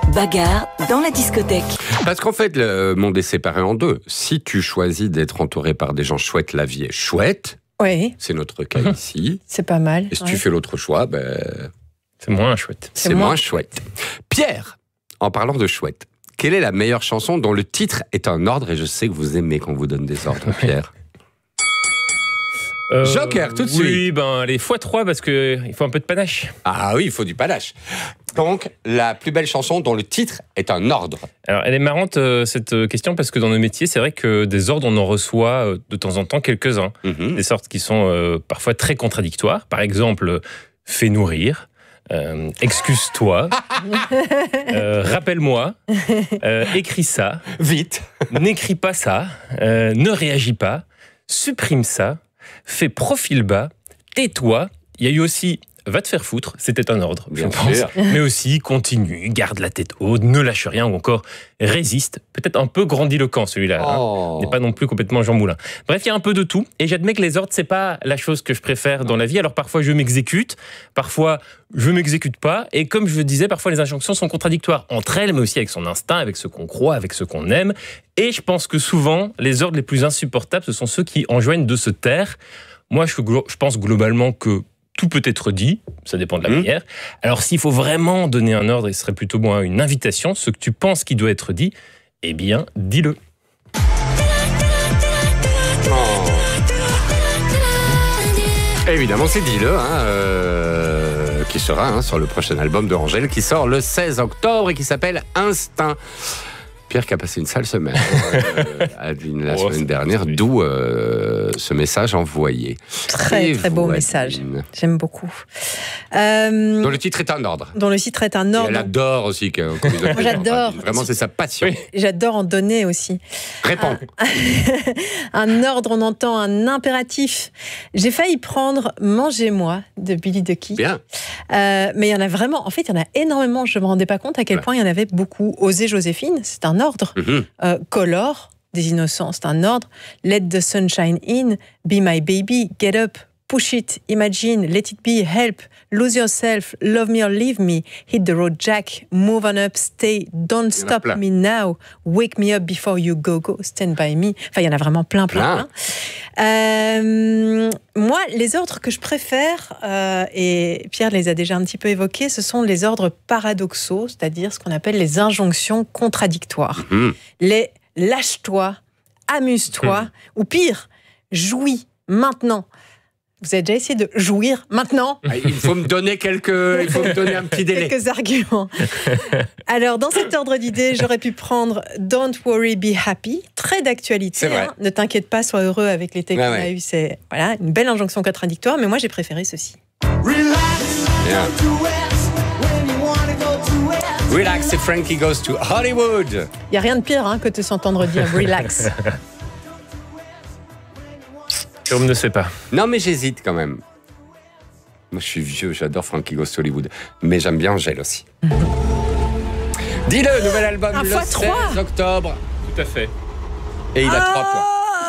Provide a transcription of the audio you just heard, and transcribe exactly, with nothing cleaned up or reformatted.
Bagarre dans la discothèque. Parce qu'en fait, le monde est séparé en deux. Si tu choisis d'être entouré par des gens chouettes, la vie est chouette. Oui. C'est notre cas ici. C'est pas mal. Et si ouais. tu fais l'autre choix, ben, c'est moins chouette. C'est, c'est moins... moins chouette. Pierre, en parlant de chouette, quelle est la meilleure chanson dont le titre est un ordre? Et je sais que vous aimez quand on vous donne des ordres, Pierre. Euh, Joker, tout de oui, suite. Oui, ben, les fois trois, parce qu'il faut un peu de panache. Ah oui, il faut du panache. Donc, la plus belle chanson dont le titre est un ordre. Alors, elle est marrante, euh, cette question, parce que dans nos métiers, c'est vrai que des ordres, on en reçoit euh, de temps en temps quelques-uns. Mm-hmm. Des sortes qui sont euh, parfois très contradictoires. Par exemple, fais nourrir. Euh, excuse-toi, euh, rappelle-moi, euh, écris ça, vite, n'écris pas ça, euh, ne réagis pas, supprime ça, fais profil bas, tais-toi. Il y a eu aussi va te faire foutre, c'était un ordre, bien je pense. Sûr. Mais aussi continue, garde la tête haute, ne lâche rien ou encore résiste. Peut-être un peu grandiloquent celui-là, oh. hein. N'est pas non plus complètement Jean Moulin. Bref, il y a un peu de tout et j'admets que les ordres, c'est pas la chose que je préfère dans la vie. Alors parfois je m'exécute, parfois je m'exécute pas et comme je le disais, parfois les injonctions sont contradictoires entre elles, mais aussi avec son instinct, avec ce qu'on croit, avec ce qu'on aime. Et je pense que souvent, les ordres les plus insupportables, ce sont ceux qui enjoignent de se taire. Moi, je, je pense globalement que tout peut être dit, ça dépend de la mmh. manière. Alors s'il faut vraiment donner un ordre, et ce serait plutôt moi une invitation, ce que tu penses qui doit être dit, eh bien, dis-le. Oh. Évidemment, c'est dis-le, hein, euh, qui sera hein, sur le prochain album de Angèle, qui sort le seize octobre et qui s'appelle Instinct. Pierre qui a passé une sale semaine euh, à Adeline la oh, semaine dernière, d'où euh, ce message envoyé. Très, Et très beau Adeline. Message. J'aime beaucoup. Euh, dont le titre est un ordre. Dont le titre est un ordre. Et elle adore aussi. Que, que Moi, j'adore. Vraiment, c'est sa passion. Oui. J'adore en donner aussi. Réponds. Un, un ordre, on entend un impératif. J'ai failli prendre Mangez-moi de Billy Ducky. Bien. Euh, mais il y en a vraiment, en fait, il y en a énormément. Je ne me rendais pas compte à quel ouais. point il y en avait beaucoup. Oser Joséphine, c'est un ordre. Mm-hmm. Euh, Color, des innocents, c'est un ordre. Let the sunshine in, Be my baby, Get up, Push it, Imagine, Let it be, Help, Lose yourself, Love me or leave me, Hit the road Jack, Move on up, Stay, Don't stop me now, Wake me up before you go go, Stand by me. Enfin, il y en a vraiment plein, plein, plein. Euh, moi, les ordres que je préfère, euh, et Pierre les a déjà un petit peu évoqués, ce sont les ordres paradoxaux, c'est-à-dire ce qu'on appelle les injonctions contradictoires. Mmh. Les lâche-toi, amuse-toi, mmh. ou pire, jouis maintenant. Vous avez déjà essayé de jouir maintenant? Il faut me donner quelques, il faut me donner un petit délai. Quelques arguments. Alors, dans cet ordre d'idées, j'aurais pu prendre Don't worry, be happy, très d'actualité. C'est vrai. Hein. Ne t'inquiète pas, sois heureux avec l'été qu'on ouais. a eu. C'est voilà, une belle injonction contradictoire, mais moi j'ai préféré ceci. Yeah. Relax, c'est Frankie Goes to Hollywood. Il n'y a rien de pire hein, que de s'entendre dire relax. Jérôme ne sait pas. Non, mais j'hésite quand même. Moi, je suis vieux, j'adore Frankie Goes to Hollywood. Mais j'aime bien Angèle aussi. Mmh. Dis-le, nouvel album Un le fois seize octobre. Tout à fait. Et il a ah trois points.